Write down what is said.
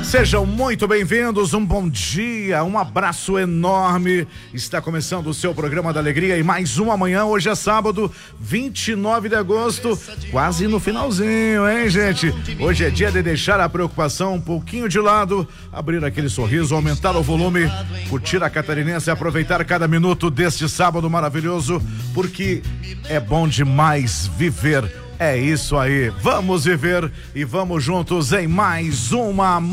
Sejam muito bem-vindos, um bom dia, um abraço enorme. Está começando o seu programa da alegria e mais uma manhã. Hoje é sábado, 29 de agosto, quase no finalzinho, hein, gente? Hoje é dia de deixar a preocupação um pouquinho de lado, abrir aquele sorriso, aumentar o volume, curtir a catarinense e aproveitar cada minuto deste sábado maravilhoso, porque é bom demais viver. É isso aí, vamos viver e vamos juntos em mais uma